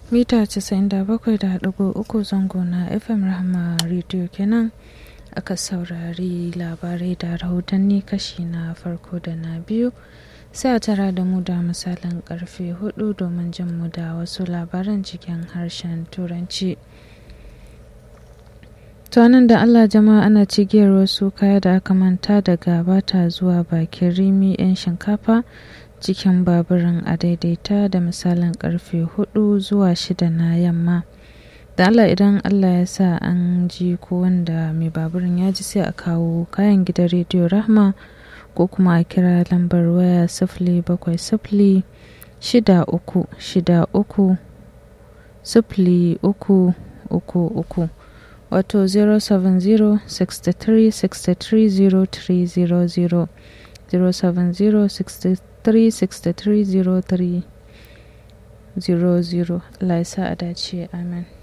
mita 97.3 zango na FM Rahama Radio kenan aka saurari labarai da rahotanni kashi na farko da na biyu, sai a tara da mu da misalin karfe 4 domin jin mu da wasu labaran cikin harshen Turanci. Tuwanin da Allah jama'a ana cigiyar wasu kaya da aka manta daga bata zuwa bakin Rimi 'yan shinkafa cikin baburin a daidaita da misalin karfe 4 zuwa 6 na yamma. Da Allah idan Allah ya sa an ji ko wanda mai baburin ya ji sai a kawo kayan gidan rediyo Rahma ko kuma a kira lambar waya 070 6363 0333 wato 070 63 63 0300 070 63 63 0300. Allah ya sa a dace, amin.